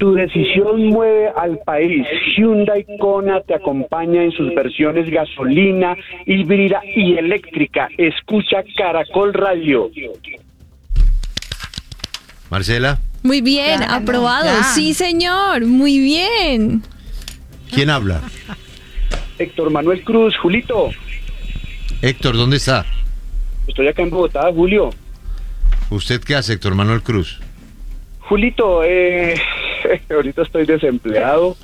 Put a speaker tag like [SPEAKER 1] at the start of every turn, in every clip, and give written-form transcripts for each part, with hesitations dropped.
[SPEAKER 1] tu decisión mueve al país, Hyundai Kona te acompaña en sus versiones gasolina, híbrida y eléctrica. Escucha Caracol Radio.
[SPEAKER 2] Marcela.
[SPEAKER 3] Muy bien,
[SPEAKER 4] Ya,
[SPEAKER 3] aprobado.
[SPEAKER 4] ya.
[SPEAKER 3] Sí, señor, muy bien.
[SPEAKER 2] ¿Quién habla?
[SPEAKER 1] Héctor Manuel Cruz, Julito.
[SPEAKER 2] Héctor, ¿dónde está?
[SPEAKER 1] Estoy acá en Bogotá, Julio.
[SPEAKER 2] ¿Usted qué hace, Héctor Manuel Cruz?
[SPEAKER 1] Julito, ahorita estoy desempleado.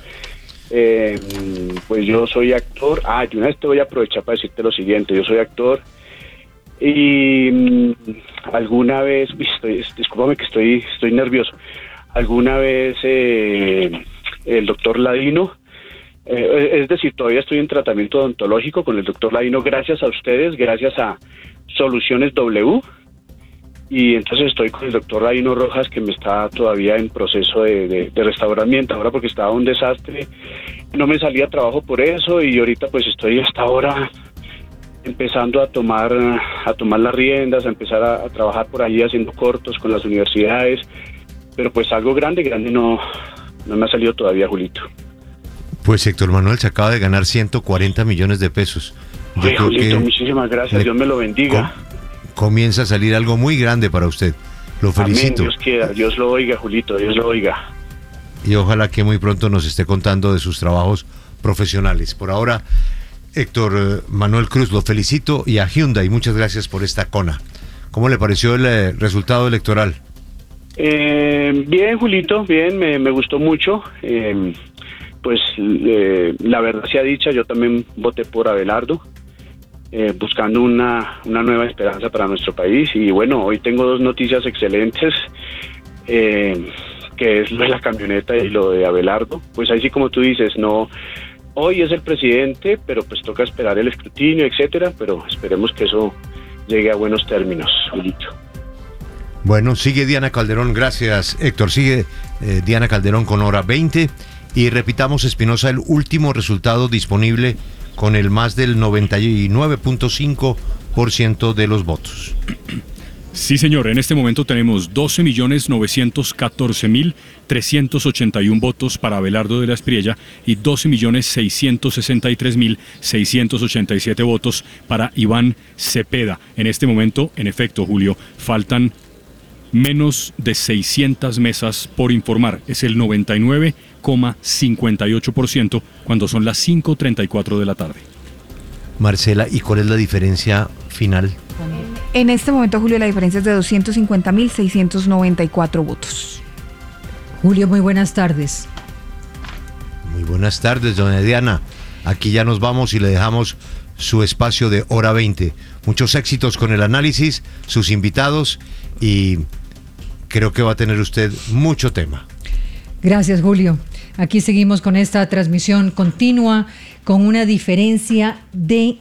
[SPEAKER 1] Pues yo soy actor. Yo una vez te voy a aprovechar para decirte lo siguiente. Yo soy actor y alguna vez, discúlpame que estoy nervioso. Alguna vez el doctor Ladino, es decir, todavía estoy en tratamiento odontológico con el doctor Ladino, gracias a ustedes, gracias a Soluciones W. Y entonces estoy con el doctor Ladino Rojas, que me está todavía en proceso de restaurar mi dentadura porque estaba un desastre. No me salía trabajo por eso y ahorita pues estoy hasta ahora empezando a tomar las riendas, a empezar a trabajar por ahí haciendo cortos con las universidades. Pero pues algo grande no me ha salido todavía, Julito.
[SPEAKER 2] Pues Héctor Manuel se acaba de ganar 140 millones de pesos. Yo
[SPEAKER 1] Oye,
[SPEAKER 2] creo
[SPEAKER 1] Julito,
[SPEAKER 2] que
[SPEAKER 1] muchísimas gracias, Dios me lo bendiga.
[SPEAKER 2] Comienza a salir algo muy grande para usted. Lo felicito.
[SPEAKER 1] Amén, Dios quiera, Dios lo oiga, Julito, Dios lo oiga.
[SPEAKER 2] Y ojalá que muy pronto nos esté contando de sus trabajos profesionales. Por ahora, Héctor Manuel Cruz, lo felicito, y a Hyundai, muchas gracias por esta Kona. ¿Cómo le pareció el resultado electoral?
[SPEAKER 1] Bien, Julito, bien, me gustó mucho. La verdad sea dicha, yo también voté por Abelardo, buscando una nueva esperanza para nuestro país. Y bueno, hoy tengo dos noticias excelentes, que es lo de la camioneta y lo de Abelardo. Pues ahí sí, como tú dices, no, hoy es el presidente, pero pues toca esperar el escrutinio, etcétera, pero esperemos que eso llegue a buenos términos, Julito.
[SPEAKER 2] Bueno, sigue Diana Calderón, gracias Héctor, sigue Diana Calderón con hora 20, y repitamos, Espinosa, el último resultado disponible con el más del 99.5% de los votos.
[SPEAKER 5] Sí, señor, en este momento tenemos 12.914.381 votos para Abelardo de la Espriella y 12.663.687 votos para Iván Cepeda. En este momento, en efecto, Julio, faltan menos de 600 mesas por informar. Es el 99,58% cuando son las 5:34 de la tarde.
[SPEAKER 2] Marcela, ¿y cuál es la diferencia final?
[SPEAKER 4] En este momento, Julio, la diferencia es de 250.694 votos.
[SPEAKER 6] Julio, muy buenas tardes.
[SPEAKER 2] Muy buenas tardes, doña Diana. Aquí ya nos vamos y le dejamos su espacio de hora 20. Muchos éxitos con el análisis, sus invitados, y creo que va a tener usted mucho tema.
[SPEAKER 6] Gracias, Julio. Aquí seguimos con esta transmisión continua con una diferencia de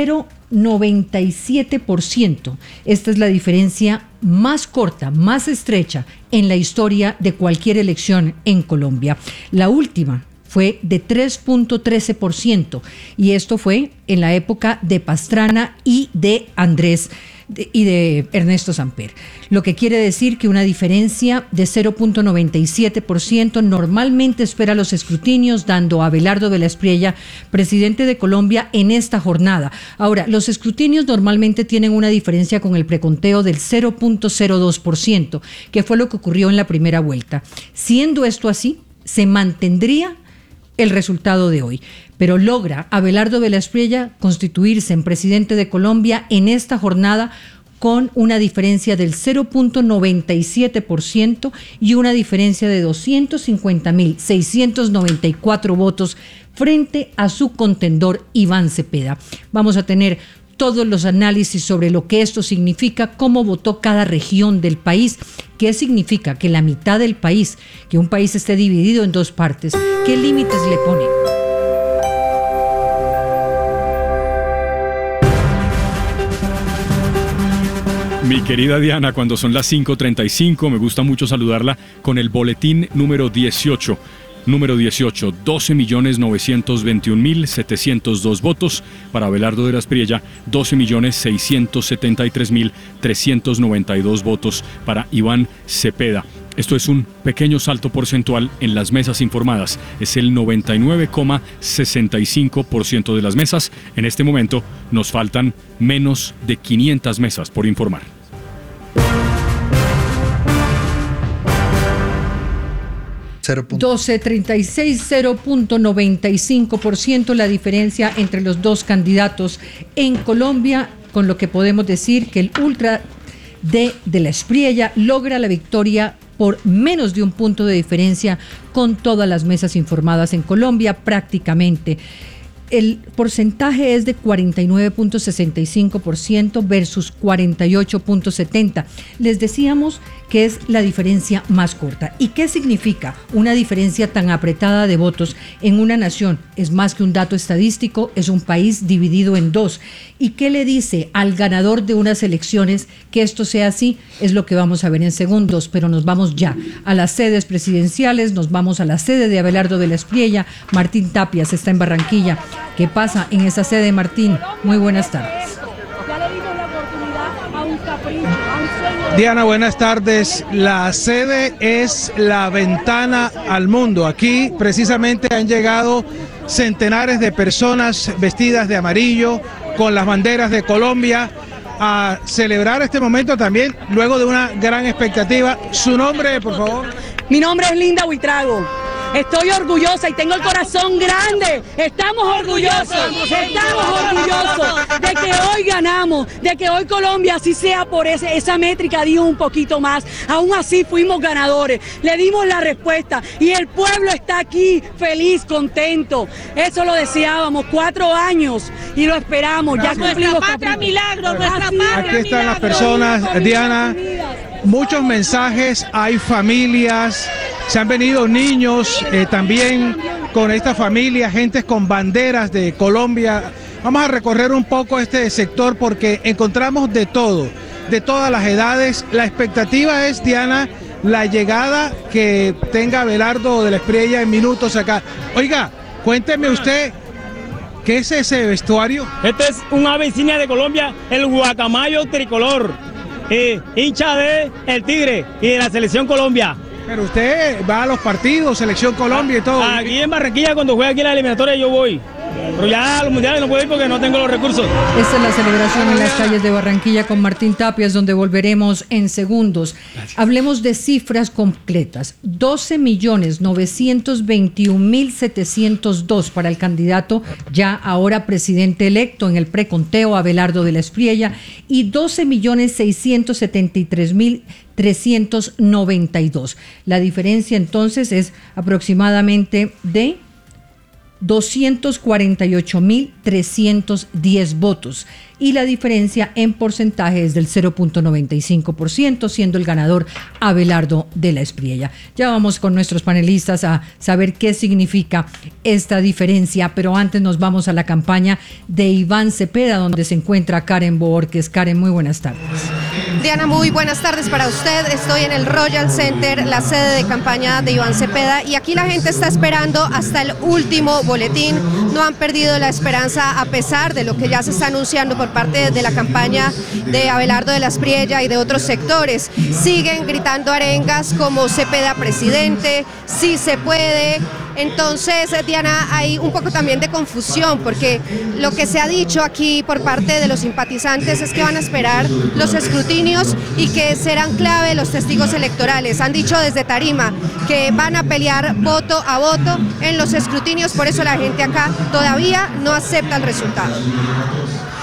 [SPEAKER 6] 0,97%. Esta es la diferencia más corta, más estrecha en la historia de cualquier elección en Colombia. La última fue de 3,13%, y esto fue en la época de Pastrana y de Ernesto Samper. Lo que quiere decir que una diferencia de 0,97% normalmente espera los escrutinios, dando a Abelardo de la Espriella presidente de Colombia en esta jornada. Ahora, los escrutinios normalmente tienen una diferencia con el preconteo del 0,02%, que fue lo que ocurrió en la primera vuelta. Siendo esto así, se mantendría el resultado de hoy, pero logra Abelardo de la Espriella constituirse en presidente de Colombia en esta jornada con una diferencia del 0,97% y una diferencia de 250.694 votos frente a su contendor Iván Cepeda. Vamos a tener todos los análisis sobre lo que esto significa, cómo votó cada región del país, qué significa que la mitad del país, que un país esté dividido en dos partes, qué límites le ponen.
[SPEAKER 5] Mi querida Diana, cuando son las 5:35, me gusta mucho saludarla con el boletín número 18. Número 18, 12.921.702 votos para Abelardo de la Espriella, 12.673.392 votos para Iván Cepeda. Esto es un pequeño salto porcentual en las mesas informadas. Es el 99,65% de las mesas. En este momento nos faltan menos de 500 mesas por informar.
[SPEAKER 6] 1236, 0.95% la diferencia entre los dos candidatos en Colombia, con lo que podemos decir que el Ultra de la Espriella logra la victoria por menos de un punto de diferencia con todas las mesas informadas en Colombia prácticamente. El porcentaje es de 49.65% versus 48.70%. Les decíamos que es la diferencia más corta. ¿Y qué significa una diferencia tan apretada de votos en una nación? Es más que un dato estadístico, es un país dividido en dos. ¿Y qué le dice al ganador de unas elecciones que esto sea así? Es lo que vamos a ver en segundos, pero nos vamos ya a las sedes presidenciales, nos vamos a la sede de Abelardo de la Espriella. Martín Tapias está en Barranquilla. ¿Qué pasa en esa sede, Martín? Muy buenas tardes.
[SPEAKER 7] Diana, buenas tardes. La sede es la ventana al mundo. Aquí precisamente han llegado centenares de personas vestidas de amarillo, con las banderas de Colombia, a celebrar este momento también, luego de una gran expectativa. ¿Su nombre, por favor?
[SPEAKER 8] Mi nombre es Linda Buitrago. Estoy orgullosa y tengo el corazón grande. Estamos orgullosos de que hoy ganamos, de que hoy Colombia, así sea por esa métrica, dio un poquito más. Aún así fuimos ganadores, le dimos la respuesta y el pueblo está aquí feliz, contento. Eso lo deseábamos, 4 años y lo esperamos. Ya cumplimos. Nuestra patria milagro, nuestra patria.
[SPEAKER 7] Aquí están las personas, Diana. Muchos mensajes, hay familias, se han venido niños también con esta familia, gentes con banderas de Colombia. Vamos a recorrer un poco este sector porque encontramos de todo, de todas las edades. La expectativa es, Diana, la llegada que tenga Abelardo de la Espriella en minutos acá. Oiga, cuénteme usted, ¿qué es ese vestuario?
[SPEAKER 9] Este es un ave insignia de Colombia, el guacamayo tricolor. Hincha de el Tigre y de la Selección Colombia.
[SPEAKER 7] Pero usted va a los partidos, Selección Colombia y todo.
[SPEAKER 9] Aquí en Barranquilla, cuando juega aquí en la eliminatoria, yo voy. Pero ya a los mundiales no puedo ir porque no tengo los recursos.
[SPEAKER 6] Esta es la celebración en las calles de Barranquilla con Martín Tapias, donde volveremos en segundos. Gracias. Hablemos de cifras completas. 12.921.702 para el candidato ya ahora presidente electo en el preconteo, Abelardo de la Espriella, y 12.673.392. La diferencia entonces es aproximadamente de 248.310 votos y la diferencia en porcentaje es del 0.95%, siendo el ganador Abelardo de la Espriella. Ya vamos con nuestros panelistas a saber qué significa esta diferencia, pero antes nos vamos a la campaña de Iván Cepeda, donde se encuentra Karen Borges. Karen, muy buenas tardes.
[SPEAKER 10] Diana, muy buenas tardes para usted. Estoy en el Royal Center, la sede de campaña de Iván Cepeda, y aquí la gente está esperando hasta el último boletín. No han perdido la esperanza a pesar de lo que ya se está anunciando por parte de la campaña de Abelardo de la Espriella y de otros sectores. Siguen gritando arengas como Cepeda presidente, sí se puede. Entonces, Diana, hay un poco también de confusión porque lo que se ha dicho aquí por parte de los simpatizantes es que van a esperar los escrutinios y que serán clave los testigos electorales. Han dicho desde Tarima que van a pelear voto a voto en los escrutinios, por eso la gente acá todavía no acepta el resultado.